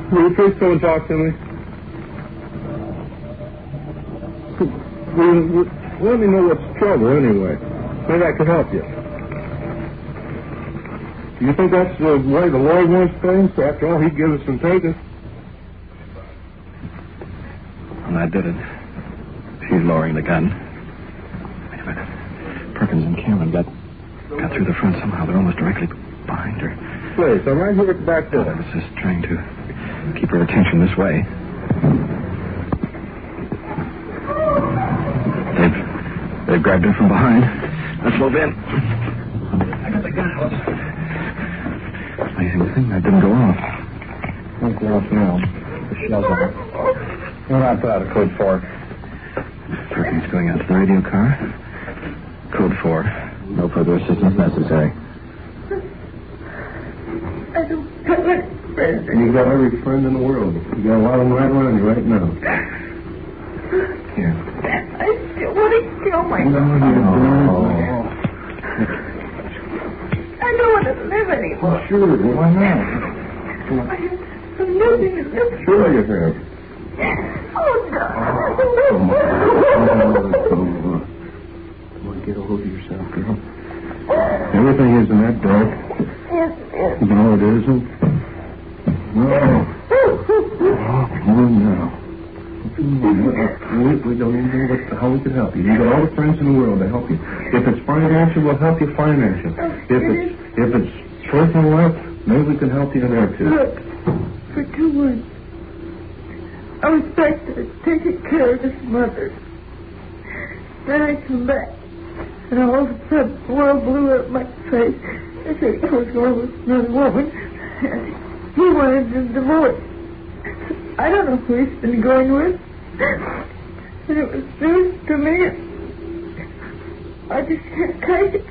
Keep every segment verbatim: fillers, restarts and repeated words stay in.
Will you please come and talk to me? Will, will, let me know what's the trouble anyway. Maybe I can help you. Do you think that's the way the Lord wants things? After all, He gives us and takes us. And I did it. She's lowering the gun. Wait a minute. Perkins and Cameron got got through the front somehow. They're almost directly behind her. Please, I'm right here at the back door. I was just trying to keep her attention this way. They've, they've grabbed her from behind. Let's move in. I got the gun. Amazing thing, that didn't go off. Won't go off now. The shell's on. We're not put out a code four. Perkins going out to the radio car. Code four. No further assistance necessary. I don't have any friends. You got every friend in the world. You got a lot of them right around you right now. Here. I still want to kill myself. No, you don't. I don't want to live anymore. Sure, why not? I have nothing to live for. Sure you have. Oh, no. Come on, come on. Come on, get a hold of yourself, girl. Everything isn't that dark. Yes, yes. No, it isn't. No. Oh, come on now. We, we don't even know what, how we can help you. You've got all the friends in the world to help you. If it's financial, we'll help you financially. If it's, if it's personal life, maybe we can help you in there, too. Look, for two months, I was back there taking care of his mother. Then I come back, and all of a sudden, the world blew up my face. I said I was going with another woman, and he wanted a divorce. I don't know who he's been going with. And it was news to me. I just can't take it.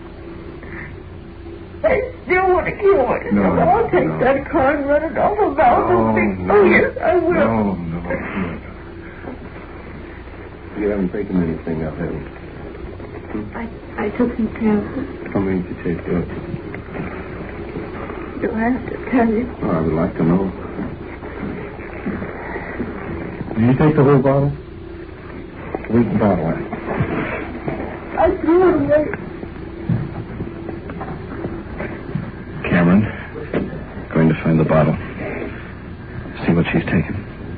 I still want to kill myself. No, I'll take no. that car and run it off of Alvin. No, Oh, yes, I will. No, no, no. You haven't taken anything up, have you? I, I took some cancer. How many did you take? Uh, Do I have to tell you? oh, I would like to know. Did you take the whole bottle? Where's the bottle at? I threw it away. Cameron, going to find the bottle. See what she's taken.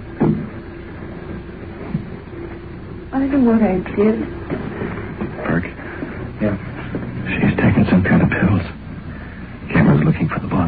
I know what I did. Burke? Yeah. She's taken some kind of pills. Cameron's looking for the